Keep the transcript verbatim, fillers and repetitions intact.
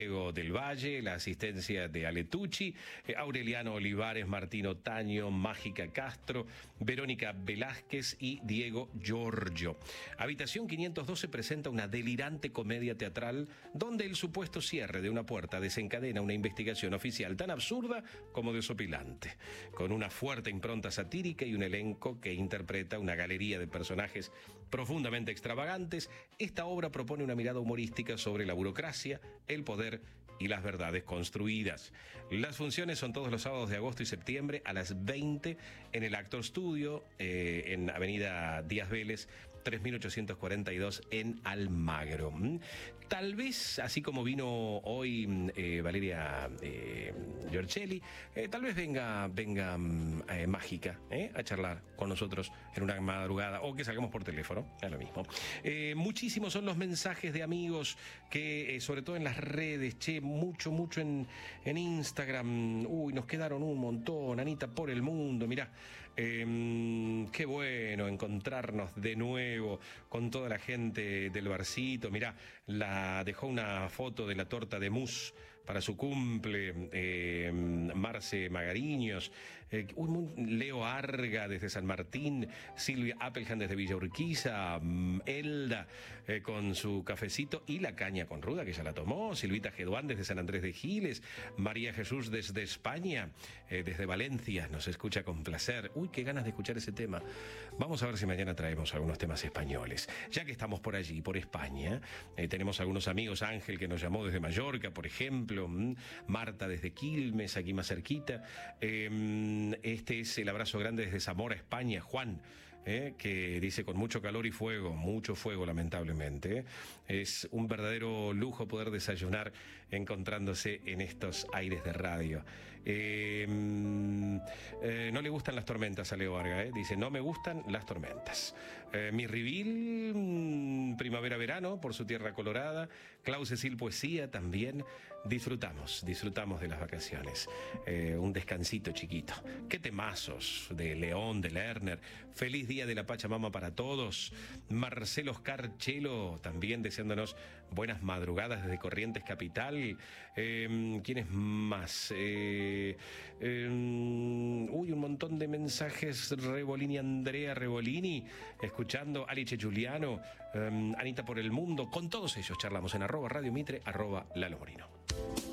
Diego del Valle, la asistencia de Aletucci, eh, Aureliano Olivares, Martín Otaño, Mágica Castro, Verónica Velázquez y Diego Giorgio. Habitación quinientos doce presenta una delirante comedia teatral donde el supuesto cierre de una puerta desencadena una investigación oficial tan absurda como desopilante, con una fuerte impronta satírica y un elenco que interpreta una galería de personajes profundamente extravagantes. Esta obra propone una mirada humorística sobre la burocracia, el poder y las verdades construidas. Las funciones son todos los sábados de agosto y septiembre a las veinte en el Actor Studio, eh, en Avenida Díaz Vélez, tres mil ochocientos cuarenta y dos en Almagro. Tal vez, así como vino hoy eh, Valeria eh, Giorcelli, eh, tal vez venga, venga eh, Mágica eh, a charlar con nosotros en una madrugada, o que salgamos por teléfono, es lo mismo. Eh, muchísimos son los mensajes de amigos que, eh, sobre todo en las redes, che, mucho, mucho en, en Instagram, uy, nos quedaron un montón, Anita por el mundo, mirá, eh, qué bueno encontrarnos de nuevo con toda la gente del barcito. Mirá, la dejó una foto de la torta de mousse para su cumple, eh, Marce Magariños, eh, un, Leo Arga desde San Martín, Silvia Appelhan desde Villa Urquiza, Elda eh, con su cafecito y la caña con ruda que ya la tomó, Silvita Geduán desde San Andrés de Giles, María Jesús desde España, eh, desde Valencia, nos escucha con placer. Uy, qué ganas de escuchar ese tema. Vamos a ver si mañana traemos algunos temas españoles. Ya que estamos por allí, por España, eh, tenemos algunos amigos, Ángel que nos llamó desde Mallorca, por ejemplo, Marta desde Quilmes, aquí más cerquita. Eh, este es el abrazo grande desde Zamora, España, Juan, eh, que dice con mucho calor y fuego, mucho fuego lamentablemente. Eh. Es un verdadero lujo poder desayunar encontrándose en estos aires de radio. Eh, eh, no le gustan las tormentas a Leo Varga, eh. Dice, no me gustan las tormentas. Eh, mi Ribil, primavera-verano, por su tierra colorada. Clau Cecil Poesía también. Disfrutamos, disfrutamos de las vacaciones. Eh, un descansito chiquito. Qué temazos de León, de Lerner. Feliz día de la Pachamama para todos. Marcelo Oscar Chelo también deseándonos buenas madrugadas desde Corrientes Capital. Eh, ¿Quién es más? Eh, eh, uy, un montón de mensajes. Rebolini, Andrea Rebolini, escuchando. Alice Giuliano, eh, Anita por el mundo. Con todos ellos charlamos en arroba Radio Mitre, arroba Lalo Morino.